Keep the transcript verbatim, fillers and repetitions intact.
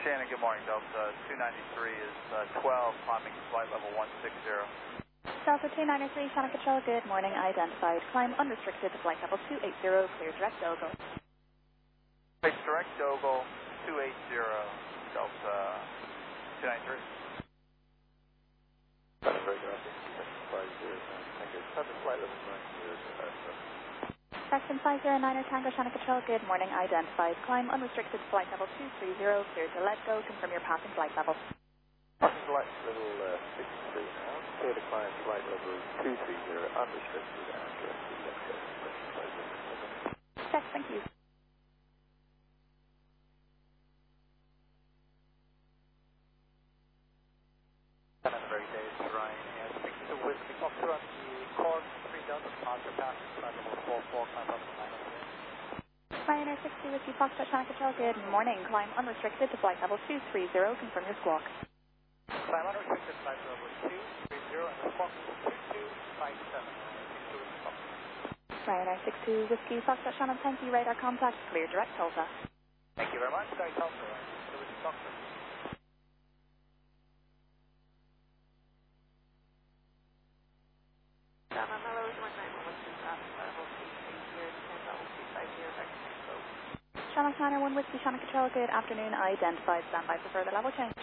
Shannon, good morning. Delta two ninety-three is uh, twelve, climbing flight level one sixty. Delta two ninety-three, Shannon Control, good morning. Identified. Climb unrestricted to flight level two eighty, clear direct Dogo. Place direct Dogo two eighty, Delta two ninety-three. Very good. five zero nine, thank you. Southern flight level nine zero zero. Section five zero nine Tango, Shannon Control, good morning. Identified. Climb unrestricted to flight level two three zero, clear to let go. Confirm your passing flight level. Passing flight level uh, six three now. Clear to climb flight level two three zero, unrestricted and directed let go. Check, thank you. Very days, Ryan. Yeah, six to Whiskey Foxtrot on the Cork three Delta, departure passing flight level four four, climb up to nine oh. Ryanair six two Whiskey Foxtrot, Shannon Control, good morning. Climb unrestricted to flight level two three zero, confirm your squawk. Climb unrestricted flight level two three zero, and the squawk is two two five seven. Ryanair six two Whiskey Foxtrot, Shannon, thank you. Radar contact, clear direct Tulsa. Thank you very much. Direct Tulsa, Ryanair six two Whiskey Foxtrot. Shannon Niner one Whiskey, Shannon Control, good afternoon. Identified. Stand by for further level change.